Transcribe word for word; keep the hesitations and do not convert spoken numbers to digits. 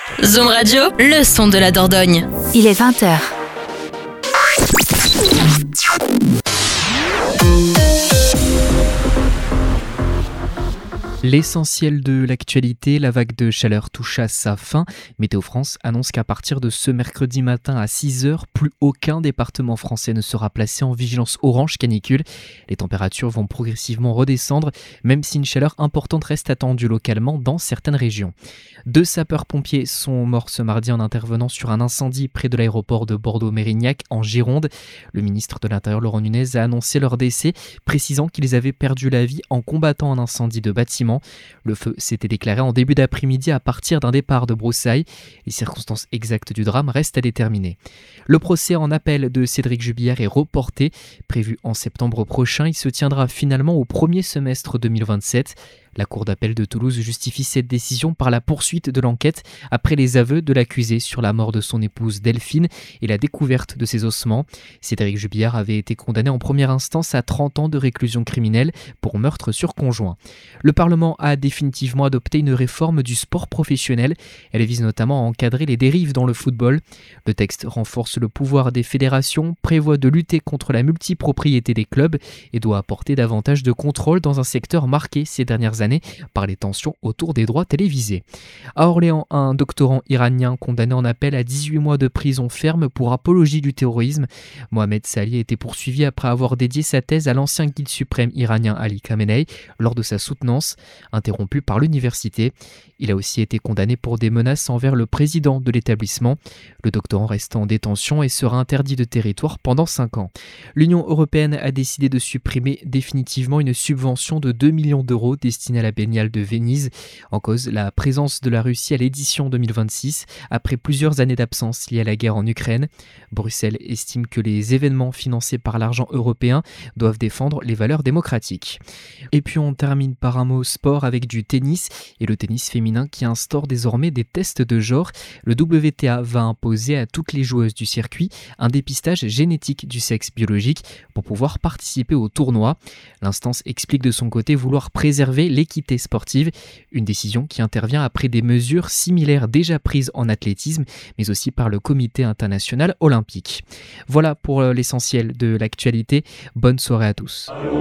Zoom Radio, le son de la Dordogne. Il est vingt heures. L'essentiel de l'actualité, la vague de chaleur touche à sa fin. Météo France annonce qu'à partir de ce mercredi matin à six heures, plus aucun département français ne sera placé en vigilance orange canicule. Les températures vont progressivement redescendre, même si une chaleur importante reste attendue localement dans certaines régions. Deux sapeurs-pompiers sont morts ce mardi en intervenant sur un incendie près de l'aéroport de Bordeaux-Mérignac en Gironde. Le ministre de l'Intérieur Laurent Nunez a annoncé leur décès, précisant qu'ils avaient perdu la vie en combattant un incendie de bâtiment. Le feu s'était déclaré en début d'après-midi à partir d'un départ de broussailles. Les circonstances exactes du drame restent à déterminer. Le procès en appel de Cédric Jubillard est reporté. Prévu en septembre prochain, il se tiendra finalement au premier semestre deux mille vingt-sept. La Cour d'appel de Toulouse justifie cette décision par la poursuite de l'enquête après les aveux de l'accusé sur la mort de son épouse Delphine et la découverte de ses ossements. Cédric Jubillard avait été condamné en première instance à trente ans de réclusion criminelle pour meurtre sur conjoint. Le Parlement a définitivement adopté une réforme du sport professionnel. Elle vise notamment à encadrer les dérives dans le football. Le texte renforce le pouvoir des fédérations, prévoit de lutter contre la multipropriété des clubs et doit apporter davantage de contrôle dans un secteur marqué ces dernières années par les tensions autour des droits télévisés. À Orléans, un doctorant iranien condamné en appel à dix-huit mois de prison ferme pour apologie du terrorisme. Mohamed Salih a été poursuivi après avoir dédié sa thèse à l'ancien guide suprême iranien Ali Khamenei lors de sa soutenance, interrompue par l'université. Il a aussi été condamné pour des menaces envers le président de l'établissement. Le doctorant reste en détention et sera interdit de territoire pendant cinq ans. L'Union européenne a décidé de supprimer définitivement une subvention de deux millions d'euros destinée à la Biennale de Venise. En cause, la présence de la Russie à l'édition deux mille vingt-six, après plusieurs années d'absence liées à la guerre en Ukraine. Bruxelles estime que les événements financés par l'argent européen doivent défendre les valeurs démocratiques. Et puis on termine par un mot sport avec du tennis et le tennis féminin qui instaure désormais des tests de genre. Le W T A va imposer à toutes les joueuses du circuit un dépistage génétique du sexe biologique pour pouvoir participer au tournoi. L'instance explique de son côté vouloir préserver l'équité sportive, une décision qui intervient après des mesures similaires déjà prises en athlétisme, mais aussi par le Comité international olympique. Voilà pour l'essentiel de l'actualité. Bonne soirée à tous.